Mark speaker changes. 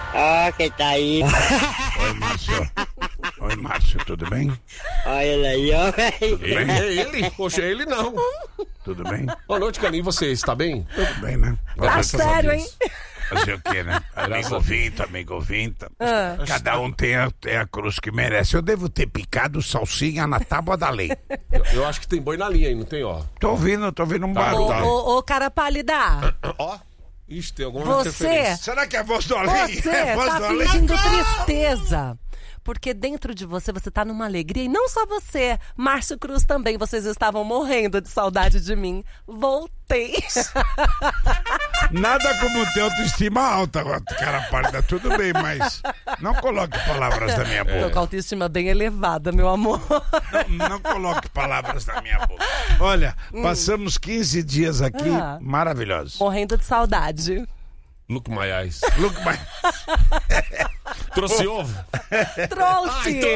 Speaker 1: Ó, quem tá aí?
Speaker 2: Oi, Márcio. Oi, Márcio, tudo bem?
Speaker 1: Olha ele aí, ó, velho.
Speaker 3: Ele? É ele? Poxa, é ele não.
Speaker 2: Tudo bem?
Speaker 3: Boa noite, Caninho. Você está bem?
Speaker 2: Tudo bem, né?
Speaker 3: Graças a
Speaker 4: sério,
Speaker 3: Deus.
Speaker 4: hein?
Speaker 2: Fazer o quê, né? Amigo ouvinte, amigo ouvinte. Cada um tem a cruz que merece. Eu devo ter picado salsinha na tábua da lei.
Speaker 3: Eu acho que tem boi na linha aí, não tem, ó?
Speaker 2: Tô ouvindo um barulho.
Speaker 4: Ô, cara pálida,
Speaker 3: Ó. Ixi, tem alguma
Speaker 4: você,
Speaker 3: interferência.
Speaker 2: Será que é a voz do além?
Speaker 4: você
Speaker 2: É a voz
Speaker 4: tá
Speaker 2: do além?
Speaker 4: fingindo tristeza. Porque dentro de você tá numa alegria. E não só você, Márcio Cruz também. Vocês estavam morrendo de saudade de mim. Voltei.
Speaker 2: Nada como ter autoestima alta, cara pálida. Tudo bem, mas não coloque palavras na minha
Speaker 4: Tô
Speaker 2: boca.
Speaker 4: com a autoestima bem elevada, meu amor.
Speaker 2: Não coloque palavras na minha boca. Olha, passamos 15 dias aqui maravilhosos.
Speaker 4: Morrendo de saudade.
Speaker 3: Look my eyes.
Speaker 2: Look, mas...
Speaker 3: Trouxe ovo?
Speaker 4: Trouxe!
Speaker 3: Ah, então